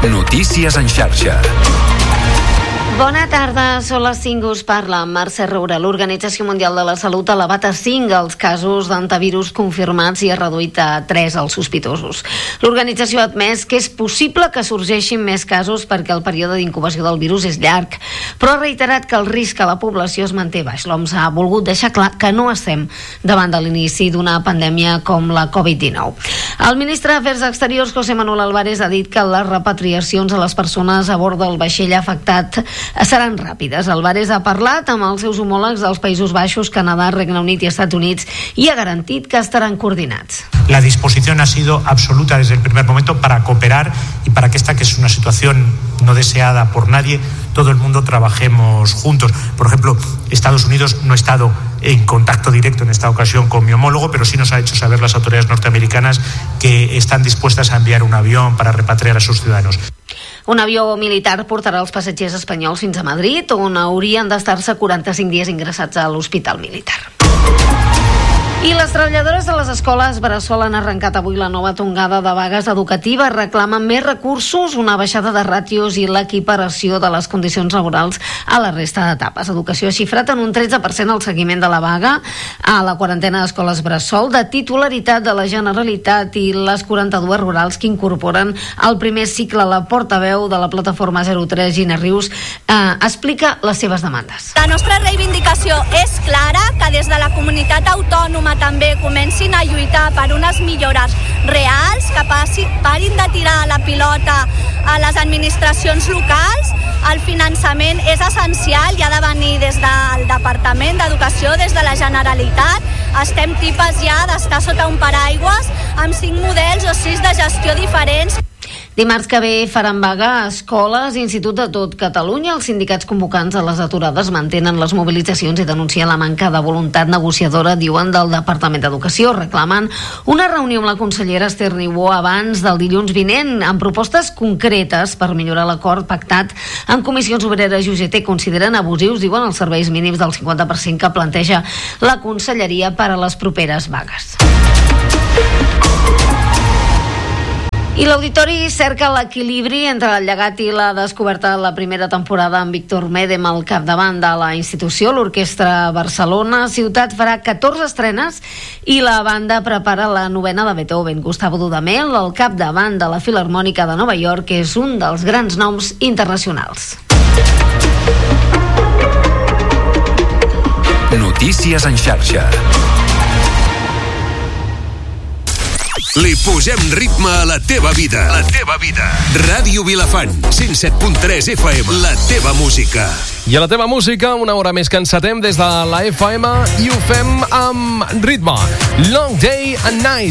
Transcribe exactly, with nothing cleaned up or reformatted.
Notícies en xarxa. Bona tarda, són les cinc, us parla Mercè Roura. L'Organització Mundial de la Salut ha elevat a cinc els casos d'antivirus confirmats i ha reduït a tres els sospitosos. L'organització ha admès que és possible que sorgeixin més casos perquè el període d'incubació del virus és llarg, però ha reiterat que el risc a la població es manté baix. L'O M S ha volgut deixar clar que no estem davant de l'inici d'una pandèmia com la covid dinou. El ministre d'Afers Exteriors, José Manuel Álvarez, ha dit que les repatriacions a les persones a bord del vaixell afectat seran ràpides. Álvarez ha parlat amb els seus homòlegs dels Països Baixos, Canadà, Regne Unit i Estats Units i ha garantit que estaran coordinats. La disposición ha sido absoluta desde el primer momento para cooperar y para que esta, que es una situación no deseada por nadie, todo el mundo trabajemos juntos. Por ejemplo, Estados Unidos no ha estado en contacto directo en esta ocasión con mi homólogo, pero sí nos ha hecho saber las autoridades norteamericanas que están dispuestas a enviar un avión para repatriar a sus ciudadanos. Un avió militar portarà els passatgers espanyols fins a Madrid, on haurien d'estar-se quaranta-cinc dies ingressats a l'hospital militar. I les treballadores de les escoles Bressol han arrencat avui la nova tongada de vagues educatives. Reclamen més recursos, una baixada de ràtios i l'equiparació de les condicions laborals a la resta d'etapes. Educació ha xifrat en un tretze per cent el seguiment de la vaga a la quarantena d'escoles Bressol, de titularitat de la Generalitat, i les quaranta-dues rurals que incorporen el primer cicle. La portaveu de la plataforma zero tres, Gina Rius, eh, explica les seves demandes. La nostra reivindicació és clara, que des de la comunitat autònoma també comencin a lluitar per unes millores reals, que passi, parin de tirar la pilota a les administracions locals. El finançament és essencial i ha de venir des del Departament d'Educació, des de la Generalitat. Estem tipes ja d'estar sota un paraigües amb cinc models o sis de gestió diferents. Dimarts que ve faran vaga a escoles i instituts de tot Catalunya. Els sindicats convocants a les aturades mantenen les mobilitzacions i denuncien la manca de voluntat negociadora, diuen, del Departament d'Educació. Reclamen una reunió amb la consellera Esther Niubó abans del dilluns vinent, amb propostes concretes per millorar l'acord pactat en comissions obreres i U G T. Consideren abusius, diuen, els serveis mínims del cinquanta per cent que planteja la conselleria per a les properes vagues. I l'Auditori cerca l'equilibri entre el llegat i la descoberta de la primera temporada amb Víctor Médem al capdavant de la institució. L'Orquestra Barcelona Ciutat farà catorze estrenes i la banda prepara la novena de Beethoven. Gustavo Dudamel, al capdavant de la Filharmònica de Nova York, és un dels grans noms internacionals. Notícies en xarxa. Li posem ritme a la teva vida. La teva vida. Ràdio Vilafant, cent set punt tres F M. La teva música. I a la teva música, una hora més que encetem des de la F M i ho fem amb ritme. Long Day and Night.